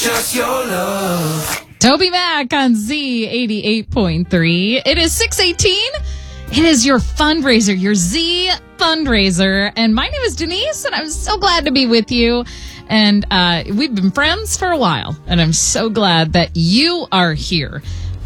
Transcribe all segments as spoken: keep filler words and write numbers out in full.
just your love. Toby Mac on Z eighty-eight point three. It is six eighteen. It is your fundraiser, your Z fundraiser. And my name is Denise, and I'm so glad to be with you. And uh, we've been friends for a while, and I'm so glad that you are here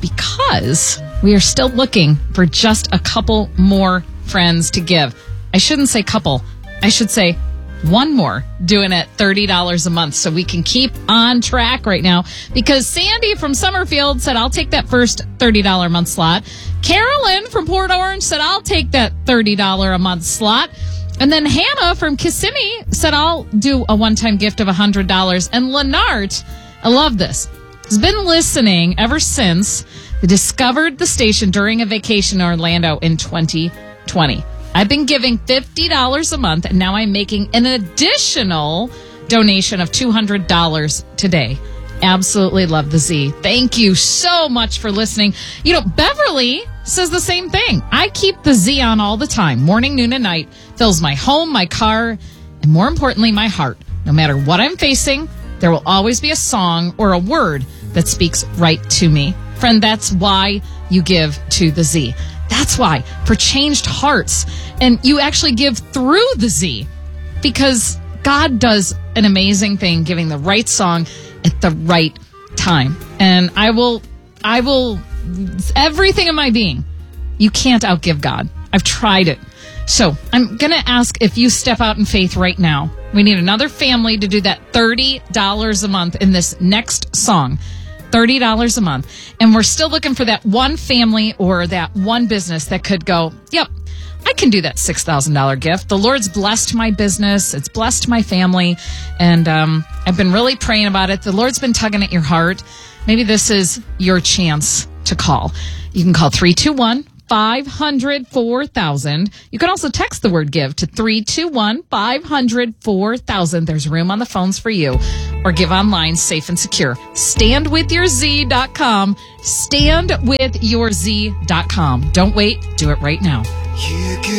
because we are still looking for just a couple more friends to give. I shouldn't say couple. I should say one more doing it thirty dollars a month so we can keep on track right now, because Sandy from Summerfield said, I'll take that first thirty dollars a month slot. Carolyn from Port Orange said, I'll take that thirty dollars a month slot. And then Hannah from Kissimmee said, I'll do a one-time gift of one hundred dollars. And Lenart, I love this, has been listening ever since they discovered the station during a vacation in Orlando in twenty twenty. I've been giving fifty dollars a month, and now I'm making an additional donation of two hundred dollars today. Absolutely love the Z. Thank you so much for listening. You know, Beverly says the same thing. I keep the Z on all the time, morning, noon, and night. Fills my home, my car, and more importantly, my heart. No matter what I'm facing, there will always be a song or a word that speaks right to me. Friend, that's why you give to the Z. That's why, for changed hearts. And you actually give through the Z, because God does an amazing thing giving the right song at the right time. And I will, I will, everything in my being, you can't outgive God. I've tried it. So I'm going to ask if you step out in faith right now. We need another family to do that thirty dollars a month in this next song. thirty dollars a month. And we're still looking for that one family or that one business that could go, yep, I can do that six thousand dollars gift. The Lord's blessed my business. It's blessed my family. And um, I've been really praying about it. The Lord's been tugging at your heart. Maybe this is your chance to call. You can call three two one, five hundred, four thousand. You can also text the word give to three two one, five hundred, four thousand. There's room on the phones for you. Or give online, safe and secure. stand with your z dot com. stand with your z dot com. Don't wait. Do it right now. You